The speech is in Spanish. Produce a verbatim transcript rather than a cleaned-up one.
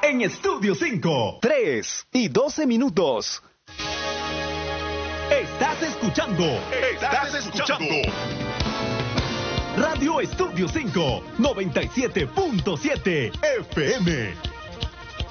en Estudio cinco. tres y doce minutos. Estás escuchando. Estás escuchando. Radio Estudio cinco, noventa y siete punto siete F M.